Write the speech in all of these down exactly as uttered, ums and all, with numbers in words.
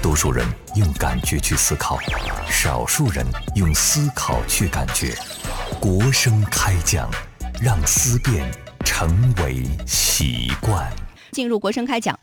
多数人用感觉去思考，少数人用思考去感觉。国声开讲，让思辨成为习惯。 进入国声开讲。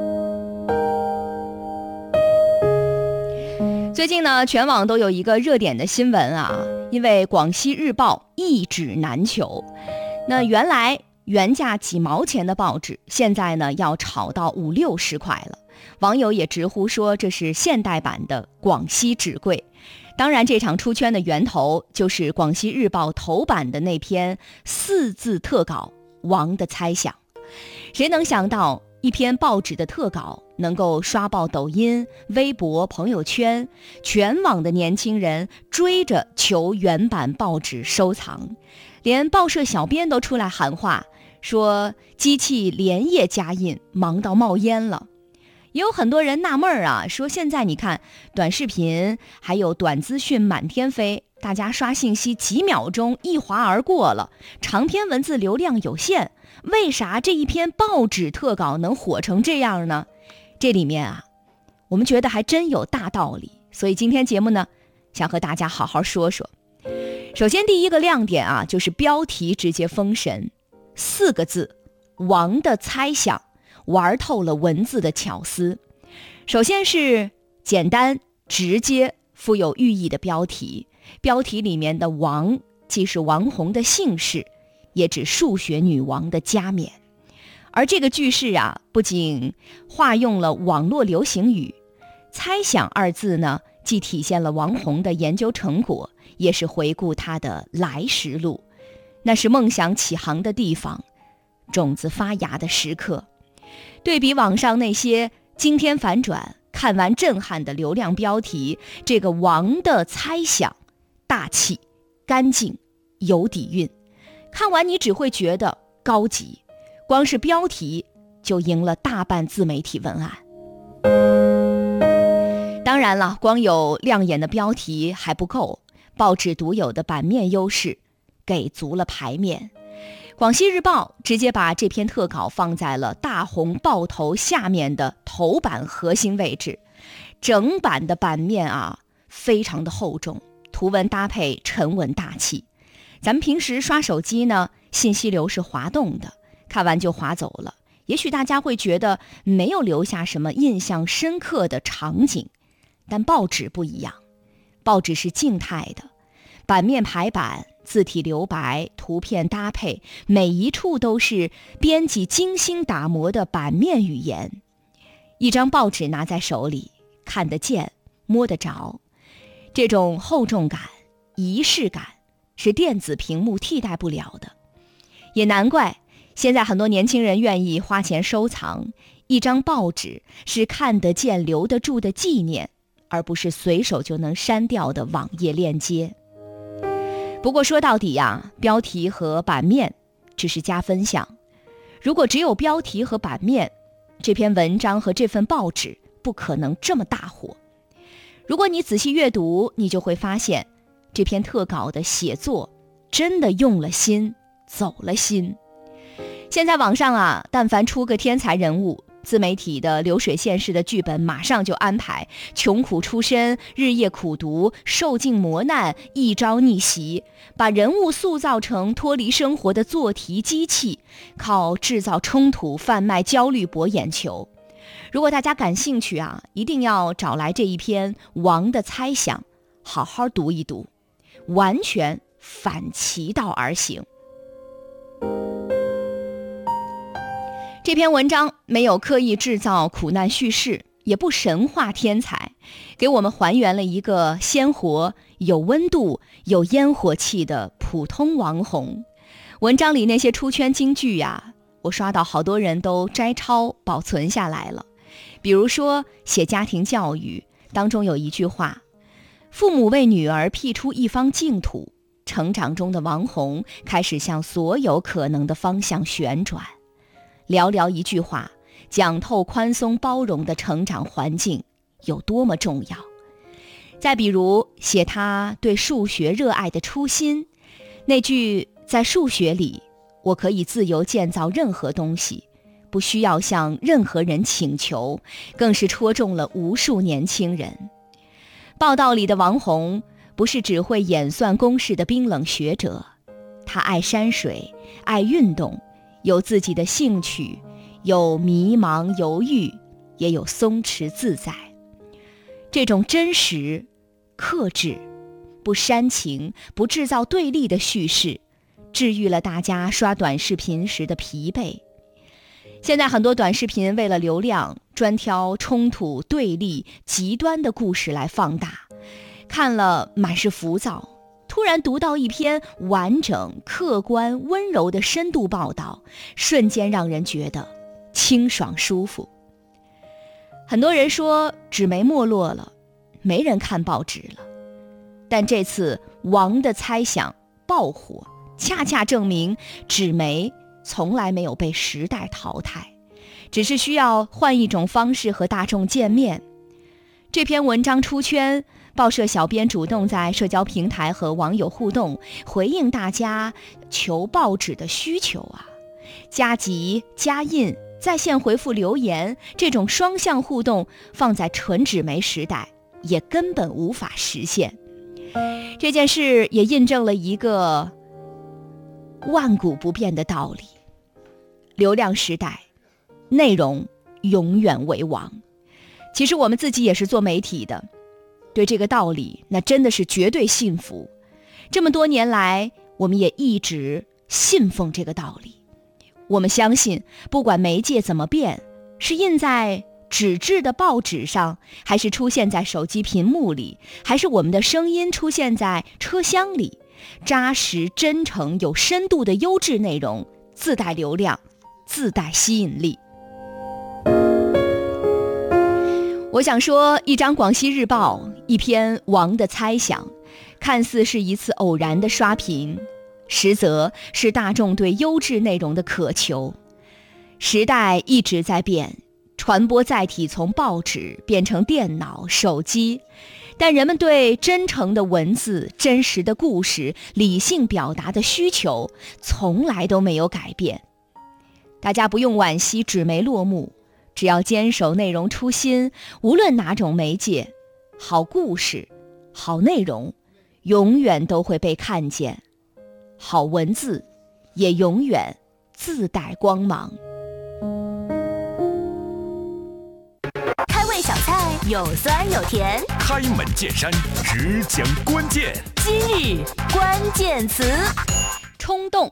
最近呢，全网都有一个热点的新闻啊，因为广西日报一纸难求。那原来原价几毛钱的报纸，现在呢要炒到五六十块了。网友也直呼说这是现代版的广西纸贵。当然，这场出圈的源头就是广西日报头版的那篇四字特稿《王的猜想》。谁能想到一篇报纸的特稿能够刷爆抖音、微博、朋友圈，全网的年轻人追着求原版报纸收藏，连报社小编都出来喊话，说机器连夜加印，忙到冒烟了。也有很多人纳闷啊，说现在你看短视频还有短资讯满天飞，大家刷信息几秒钟一滑而过了，长篇文字流量有限，为啥这一篇报纸特稿能火成这样呢？这里面啊，我们觉得还真有大道理，所以今天节目呢，想和大家好好说说。首先第一个亮点啊，就是标题直接封神，四个字，王的猜想，玩透了文字的巧思。首先是简单直接富有寓意的标题，标题里面的王既是王红的姓氏，也指数学女王的加冕。而这个句式啊，不仅化用了网络流行语，猜想二字呢，既体现了王红的研究成果，也是回顾她的来时路。那是梦想起航的地方，种子发芽的时刻。对比网上那些惊天反转、看完震撼的流量标题，这个王的猜想大气、干净、有底蕴，看完你只会觉得高级，光是标题就赢了大半自媒体文案。当然了，光有亮眼的标题还不够，报纸独有的版面优势给足了牌面。广西日报直接把这篇特稿放在了大红报头下面的头版核心位置，整版的版面啊非常的厚重，图文搭配沉稳大气。咱们平时刷手机呢，信息流是滑动的，看完就滑走了，也许大家会觉得没有留下什么印象深刻的场景，但报纸不一样，报纸是静态的，版面排版、字体留白、图片搭配，每一处都是编辑精心打磨的版面语言。一张报纸拿在手里，看得见、摸得着，这种厚重感、仪式感是电子屏幕替代不了的。也难怪现在很多年轻人愿意花钱收藏，一张报纸是看得见、留得住的纪念，而不是随手就能删掉的网页链接。不过说到底呀，标题和版面只是加分项。如果只有标题和版面，这篇文章和这份报纸不可能这么大火。如果你仔细阅读，你就会发现这篇特稿的写作真的用了心，走了心。现在网上啊，但凡出个天才人物，自媒体的流水线式的剧本马上就安排，穷苦出身，日夜苦读，受尽磨难，一朝逆袭，把人物塑造成脱离生活的做题机器，靠制造冲突、贩卖焦虑博眼球。如果大家感兴趣啊，一定要找来这一篇《王的猜想》，好好读一读，完全反其道而行。这篇文章没有刻意制造苦难叙事，也不神化天才，给我们还原了一个鲜活、有温度、有烟火气的普通王红。文章里那些出圈金句呀，我刷到好多人都摘抄保存下来了。比如说写家庭教育当中有一句话，父母为女儿辟出一方净土，成长中的王红开始向所有可能的方向旋转。寥寥一句话，讲透宽松包容的成长环境有多么重要。再比如写他对数学热爱的初心，那句在数学里我可以自由建造任何东西， 不需要向任何人请求，更是戳中了无数年轻人。报道里的王洪不是只会演算公式的冰冷学者，他爱山水，爱运动，有自己的兴趣，有迷茫犹豫，也有松弛自在。这种真实、克制、不煽情、不制造对立的叙事，治愈了大家刷短视频时的疲惫。现在很多短视频为了流量，专挑冲突、对立、极端的故事来放大，看了满是浮躁。突然读到一篇完整、客观、温柔的深度报道，瞬间让人觉得清爽舒服。很多人说纸媒没落了，没人看报纸了，但这次王的猜想爆火，恰恰证明纸媒从来没有被时代淘汰，只是需要换一种方式和大众见面。这篇文章出圈，报社小编主动在社交平台和网友互动，回应大家求报纸的需求啊，加急、加印、在线回复留言，这种双向互动放在纯纸媒时代也根本无法实现。这件事也印证了一个万古不变的道理：流量时代，内容永远为王。其实我们自己也是做媒体的，对这个道理那真的是绝对信服。这么多年来，我们也一直信奉这个道理。我们相信，不管媒介怎么变，是印在纸质的报纸上，还是出现在手机屏幕里，还是我们的声音出现在车厢里，扎实、真诚、有深度的优质内容，自带流量，自带吸引力。我想说，一张广西日报，一篇王的猜想，看似是一次偶然的刷屏，实则是大众对优质内容的渴求。时代一直在变，传播载体从报纸变成电脑、手机，但人们对真诚的文字、真实的故事、理性表达的需求从来都没有改变。大家不用惋惜纸媒落幕，只要坚守内容初心，无论哪种媒介，好故事、好内容永远都会被看见，好文字也永远自带光芒。 开胃小菜有酸有甜， 开门见山，只讲关键。 今日关键词： 冲动。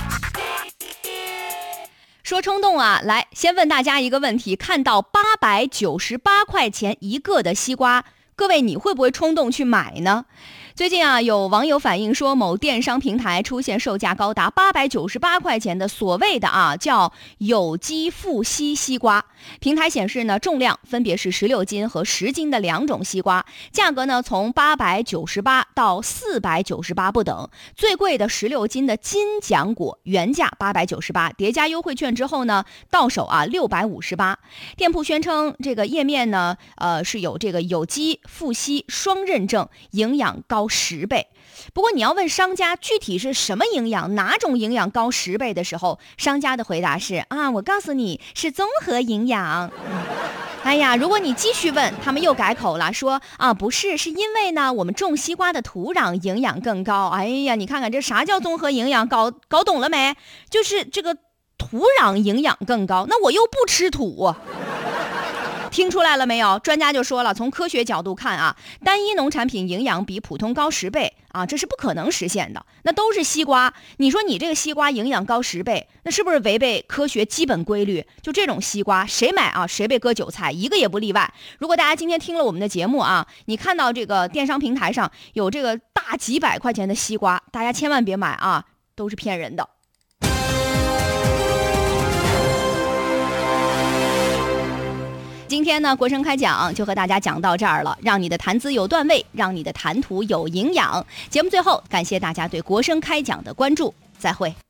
说冲动啊，来先问大家一个问题，看到八百九十八块钱一个的西瓜，各位你会不会冲动去买呢？最近啊，有网友反映说，某电商平台出现售价高达八百九十八块钱的所谓的啊叫有机富硒西瓜。平台显示呢，重量分别是十六斤和十斤的两种西瓜，价格呢从八百九十八到四百九十八不等。最贵的十六斤的金奖果原价八百九十八，叠加优惠券之后呢，到手啊六百五十八。店铺宣称这个页面呢，呃是有这个有机富硒双认证，营养高十倍。不过你要问商家具体是什么营养，哪种营养高十倍的时候，商家的回答是啊，我告诉你是综合营养。哎呀，如果你继续问，他们又改口了，说啊不是，是因为呢我们种西瓜的土壤营养更高。哎呀，你看看这啥叫综合营养，搞搞懂了没？就是这个土壤营养更高，那我又不吃土。听出来了没有？专家就说了，从科学角度看啊，单一农产品营养比普通高十倍啊，这是不可能实现的。那都是西瓜，你说你这个西瓜营养高十倍，那是不是违背科学基本规律？就这种西瓜，谁买啊谁被割韭菜，一个也不例外。如果大家今天听了我们的节目啊，你看到这个电商平台上有这个大几百块钱的西瓜，大家千万别买啊，都是骗人的。今天呢，国声开讲就和大家讲到这儿了，让你的谈资有段位，让你的谈吐有营养。节目最后，感谢大家对国声开讲的关注，再会。